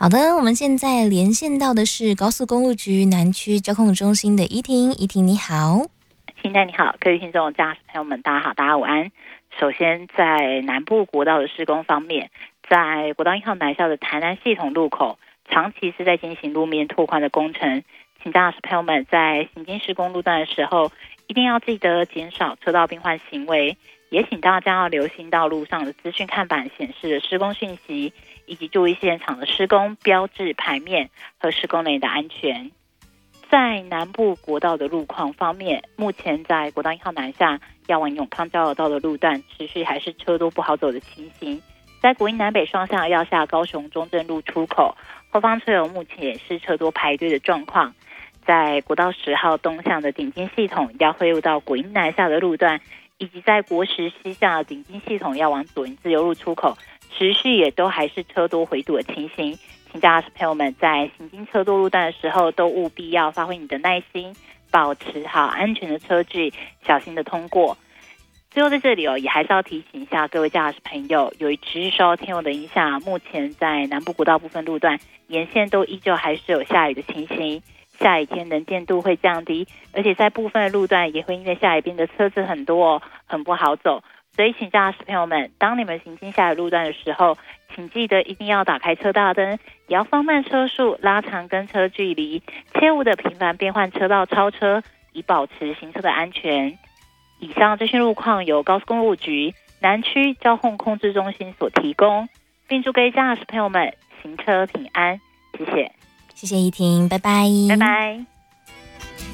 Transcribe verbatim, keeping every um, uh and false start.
好的，我们现在连线到的是高速公路局南区交控中心的依婷，依婷你好。 现在你好，各位听众驾驶朋友们，大家好，大家午安。首先，在南部国道的施工方面，在国道一号南下的台南系统路口，长期是在进行路面拓宽的工程，请驾驶朋友们在行经施工路段的时候，一定要记得减少车道变换行为，也请大家要留心道路上的资讯看板显示的施工讯息，以及注意现场的施工标志牌面和施工人员的安全。在南部国道的路况方面，目前在国道一号南下要往永康交流道的路段，持续还是车多不好走的情形。在国一南北双向要下高雄中正路出口，后方车友目前也是车多排队的状况。在国道十号东向的顶金系统要汇入到国一南下的路段，以及在国十西向的顶金系统要往左营自由路出口，持续也都还是车多回堵的情形。请驾驶朋友们在行经车多路段的时候，都务必要发挥你的耐心，保持好安全的车距，小心的通过。最后在这里哦，也还是要提醒一下各位驾驶朋友，由于持续受到天候的影响，目前在南部国道部分路段沿线都依旧还是有下雨的情形。下雨天能见度会降低，而且在部分的路段也会因为下雨变得车子很多哦，很不好走。所以请驾驶朋友们，当你们行经下雨路段的时候，请记得一定要打开车大灯，也要放慢车速，拉长跟车距离，切勿的频繁变换车道超车，以保持行车的安全。以上这些路况由高速公路局南区交通控制中心所提供，并祝各位驾驶朋友们行车平安。谢谢， 谢谢依婷，拜拜， 拜拜。